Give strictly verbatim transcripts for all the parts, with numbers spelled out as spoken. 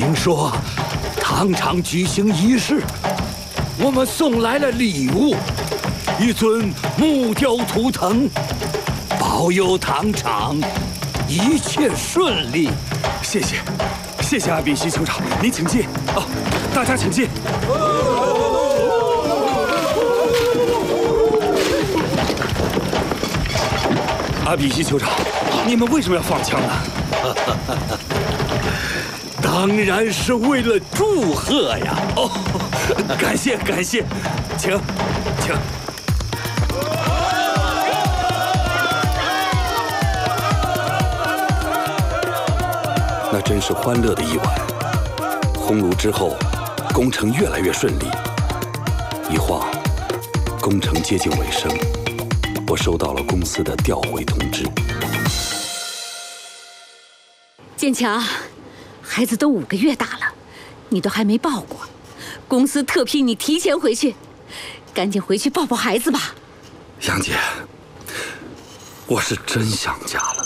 听说糖厂举行仪式，我们送来了礼物，一尊木雕图腾，保佑糖厂一切顺利。 谢谢，谢谢阿比西酋长，您请进。哦，大家请进。阿比西酋长，你们为什么要放枪呢？ 当然是为了祝贺呀！ 哦，感谢感谢，请，请。那真是欢乐的一晚。烘炉之后，工程越来越顺利。一晃，工程接近尾声，我收到了公司的调回通知。 建强，孩子都五个月大了，你都还没抱过，公司特批你提前回去，赶紧回去抱抱孩子吧。 杨姐，我是真想家了。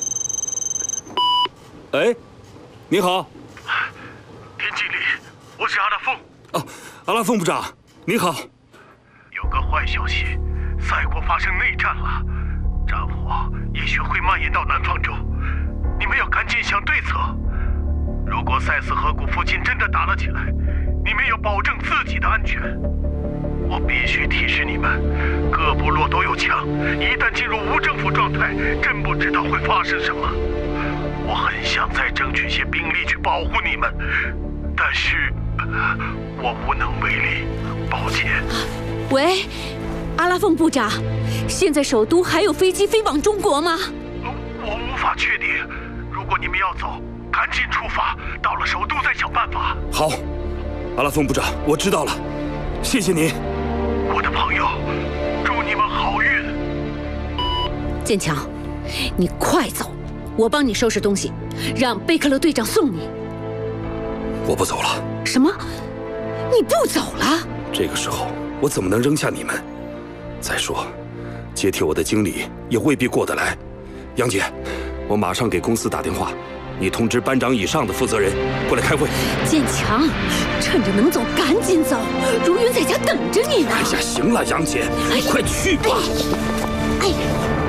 哎，你好。 田经理，我是阿拉凤。 哦，阿拉凤部长，你好。 有个坏消息，赛国发生内战了，战火也许会蔓延到南方州，你们要赶紧想对策。如果赛斯河谷附近真的打了起来，你们要保证自己的安全。我必须提示你们，各部落都有枪，一旦进入无政府状态，真不知道会发生什么。我很想再争取些兵力去保护你们，但是我无能为力，抱歉。 喂，阿拉凤部长，现在首都还有飞机飞往中国吗？ 我无法确定。如果你们要走，赶紧出发，到了首都再想办法。 好，阿拉凤部长，我知道了，谢谢您。 我的朋友，祝你们好运。 建强，你快走，我帮你收拾东西，让贝克勒队长送你。 我不走了。 什么？你不走了？ 这个时候我怎么能扔下你们？再说，接替我的经理也未必过得来。杨姐，我马上给公司打电话，你通知班长以上的负责人过来开会。 建强，趁着能走赶紧走，如云在家等着你呢。 哎呀，行了，杨姐，你快去吧。 哎。哎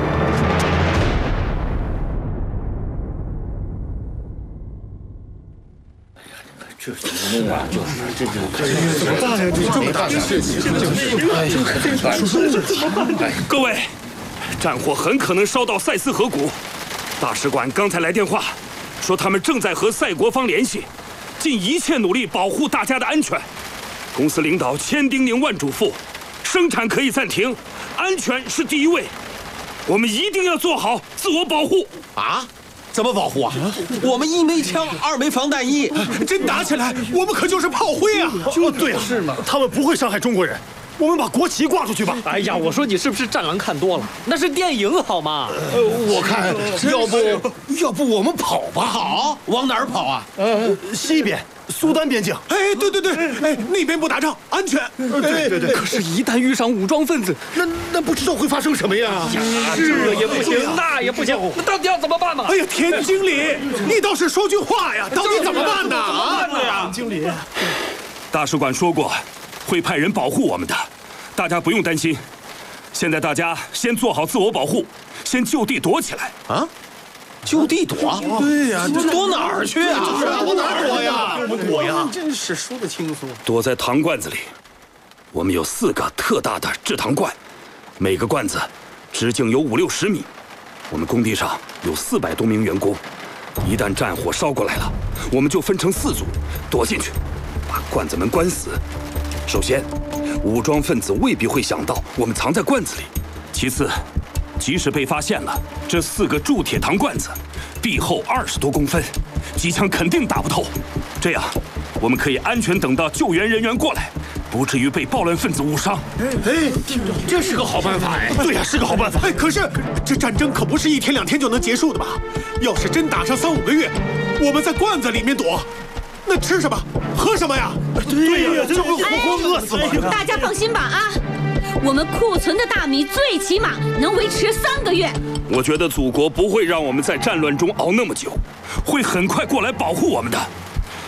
这怎么弄啊？就是这这这怎么办呀？这这么大的事情，哎呀， 各位，战火很可能烧到塞斯河谷。大使馆刚才来电话，说他们正在和塞国方联系，尽一切努力保护大家的安全。公司领导千叮咛万嘱咐，生产可以暂停，安全是第一位。我们一定要做好自我保护啊！怎么保护啊？我们一枚枪，二枚防弹衣，真打起来，我们可就是炮灰啊！ 就对啊，是吗？他们不会伤害中国人。我们把国旗挂出去吧！ 哎呀，我说你是不是战狼看多了？那是电影好吗？ 呃，我看要不要不我们跑吧？ 好，往哪儿跑啊？ 呃，西边苏丹边境。 哎，对对对，哎，那边不打仗，安全。 对对对。 可是，一旦遇上武装分子， 那那不知道会发生什么呀？ 呀，这也不行，那也不行，那到底要怎么办呢？ 哎呀，田经理，你倒是说句话呀！到底怎么办呢？啊， 田经理， 大使馆说过。会派人保护我们的，大家不用担心。现在大家先做好自我保护，先就地躲起来啊！就地躲？ 对呀， 躲哪儿去啊？ 就是啊，往哪儿躲呀？ 我们躲呀！ 真是说得轻松。 躲在糖罐子里，我们有四个特大的制糖罐，每个罐子直径有五六十米。我们工地上有四百多名员工，一旦战火烧过来了，我们就分成四组，躲进去，把罐子门关死。首先，武装分子未必会想到我们藏在罐子里。其次，即使被发现了，这四个铸铁糖罐子壁厚二十多公分，机枪肯定打不透。这样，我们可以安全等到救援人员过来，不至于被暴乱分子误伤。 哎哎，这是个好办法哎！对呀，是个好办法。 哎，可是这战争可不是一天两天就能结束的吧？要是真打上三五个月，我们在罐子里面躲。那吃什么？喝什么呀？ 对呀，这不活活饿死吗？ 大家放心吧啊，我们库存的大米最起码能维持三个月。 我觉得祖国不会让我们在战乱中熬那么久，会很快过来保护我们的。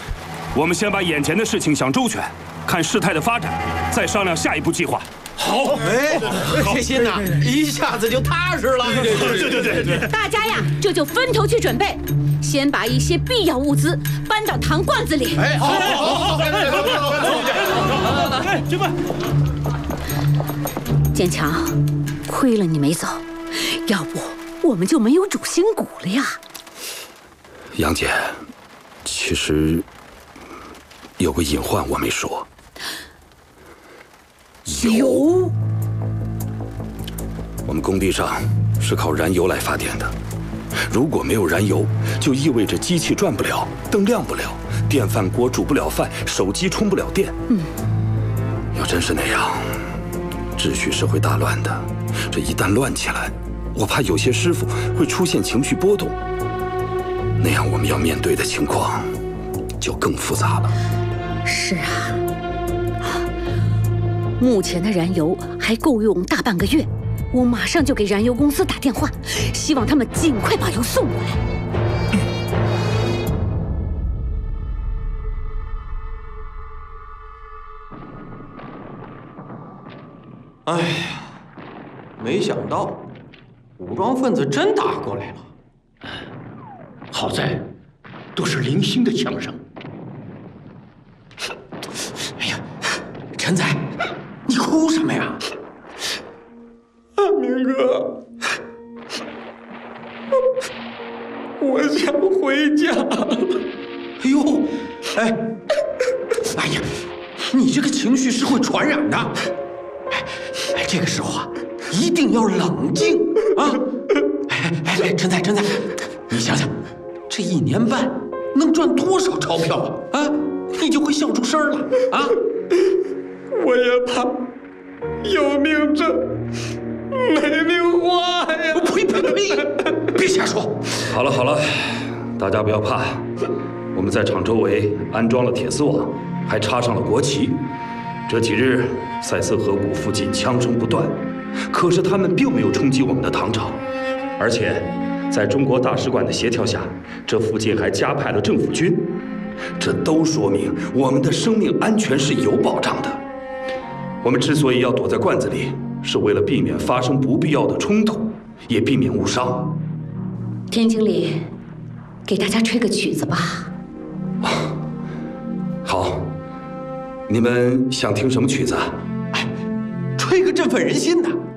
我们先把眼前的事情想周全，看事态的发展，再商量下一步计划。 好， 哎，这心呐，一下子就踏实了。 对对对对对。 大家呀，这就分头去准备，先把一些必要物资搬到糖罐子里。 哎，好，好，好， 哎，去吧。 坚强，亏了你没走，要不我们就没有主心骨了呀。 杨姐，其实有个隐患我没说。 油， 我们工地上是靠燃油来发电的。如果没有燃油，就意味着机器转不了，灯亮不了，电饭锅煮不了饭，手机充不了电。嗯，要真是那样，秩序是会大乱的。这一旦乱起来，我怕有些师傅会出现情绪波动，那样我们要面对的情况就更复杂了。 是啊。目前的燃油还够用大半个月，我马上就给燃油公司打电话，希望他们尽快把油送过来。 哎呀，没想到武装分子真打过来了。 好在都是零星的枪声。 哎呀，陈仔，你哭什么呀？啊，明哥，我想回家。哎呦，哎，哎呀，你这个情绪是会传染的。哎哎，这个时候啊，一定要冷静啊！哎哎哎，陈仔，陈仔，你想想，这一年半能赚多少钞票啊？啊，你就会笑出声了啊！我也怕有命挣，没命花呀！呸呸呸！别瞎说！ 好了好了，大家不要怕，我们在厂周围安装了铁丝网，还插上了国旗。这几日塞斯河谷附近枪声不断，可是他们并没有冲击我们的糖厂，而且在中国大使馆的协调下，这附近还加派了政府军，这都说明我们的生命安全是有保障的。我们之所以要躲在罐子里，是为了避免发生不必要的冲突，也避免误伤。 田经理，给大家吹个曲子吧。 好，你们想听什么曲子啊？ 哎，吹个振奋人心的。